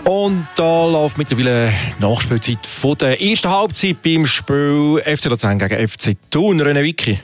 Und da läuft mittlerweile die Nachspielzeit von der ersten Halbzeit beim Spiel FC Luzern gegen FC Thun. René Vicky.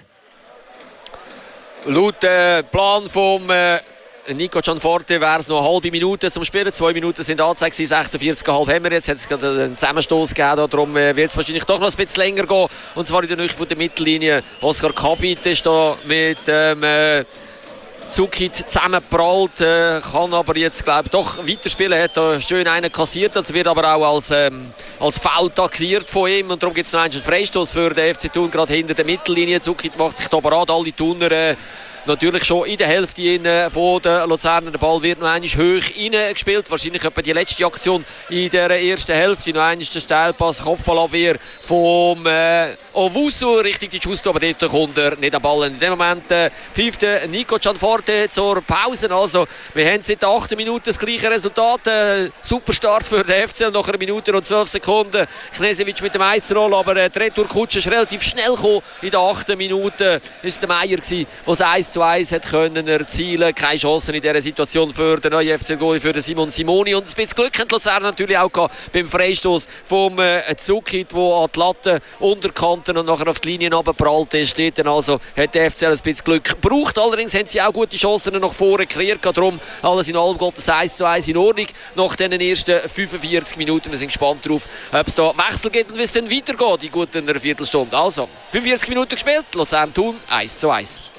Laut Plan vom Nico Gianforte wäre es noch eine halbe Minute zum Spielen. 2 Minuten sind angezeigt, 46,5 haben wir jetzt. Hat es gerade einen Zusammenstoß gegeben, darum wird es wahrscheinlich doch noch ein bisschen länger gehen. Und zwar in der Nähe von der Mittellinie. Oskar Kabit ist da mit Zukic zusammengeprallt, kann aber jetzt, glaube ich, doch weiterspielen. Hat da schön einen kassiert, das wird aber auch als Foul taxiert von ihm. Und darum gibt es noch einen Freistoß für den FC Thun, gerade hinter der Mittellinie. Zukic macht sich da bereit, alle Thuner natürlich schon in der Hälfte von der Luzerner. Der Ball wird noch einmal hoch reingespielt. Wahrscheinlich etwa die letzte Aktion in der ersten Hälfte. Noch einmal der Steilpass, Kopfballabwehr vom Owusu Richtung die Schuss, aber dort kommt er nicht am Ball. In dem Moment pfeift Nico Gianforte zur Pause. Also, wir haben seit der 8. Minute das gleiche Resultat. Super Start für den FC. Nach einer Minute und 12 Sekunden Knežević mit dem Eisroll, aber die Retourkutsche ist relativ schnell gekommen. In der 8. Minute war es der Meier, der es 1:1 hat können erzielen. Keine Chancen in dieser Situation für den neuen FC-Goalie, für den Simon Simoni. Und ein bisschen Glück hat Luzern natürlich auch gehabt beim Freistoß vom Zukic, der an die Latte unterkanten und nachher auf die Linie runtergeprallt ist. Dort also hat der FC ein bisschen Glück gebraucht. Allerdings haben sie auch gute Chancen nach vorne kreiert. Darum alles in allem geht das 1:1 in Ordnung nach den ersten 45 Minuten. Wir sind gespannt darauf, ob es da Wechsel gibt und wie es dann weitergeht in gut einer Viertelstunde. Also, 45 Minuten gespielt, Luzern-Thun 1:1.